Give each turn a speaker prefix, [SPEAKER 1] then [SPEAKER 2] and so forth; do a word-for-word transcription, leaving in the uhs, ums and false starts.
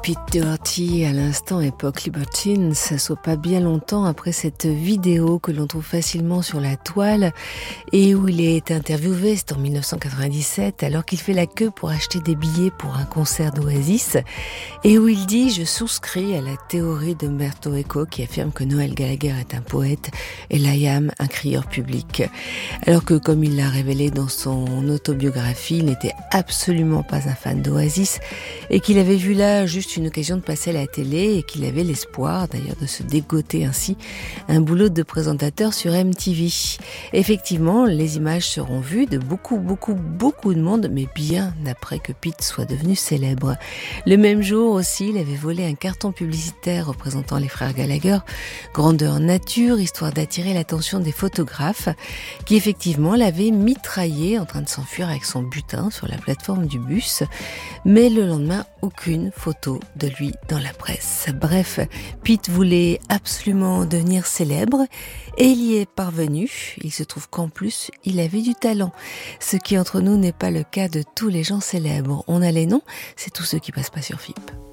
[SPEAKER 1] Pete Doherty à l'instant époque Libertine, ça soit pas bien longtemps après cette vidéo que l'on trouve facilement sur la toile et où il est interviewé, c'est en dix-neuf cent quatre-vingt-dix-sept, alors qu'il fait la queue pour acheter des billets pour un concert d'Oasis et où il dit « Je souscris à la théorie de Umberto Eco qui affirme que Noel Gallagher est un poète et Liam un crieur public ». Alors que comme il l'a révélé dans son autobiographie, il n'était absolument pas un fan d'Oasis et qu'il avait vu là juste une occasion de passer à la télé et qu'il avait l'espoir d'ailleurs de se dégoter ainsi un boulot de présentateur sur M T V. Effectivement, les images seront vues de beaucoup, beaucoup, beaucoup de monde, mais bien après que Pete soit devenu célèbre. Le même jour aussi, il avait volé un carton publicitaire représentant les frères Gallagher, grandeur nature, histoire d'attirer l'attention des photographes, qui effectivement l'avaient mitraillé en train de s'enfuir avec son butin sur la plateforme du bus. Mais le lendemain, aucune photo de lui dans la presse. Bref, Pete voulait absolument devenir célèbre et il y est parvenu. Il se trouve qu'en plus, il avait du talent. Ce qui entre nous n'est pas le cas de tous les gens célèbres. On a les noms, c'est tous ceux qui passent pas sur F I P.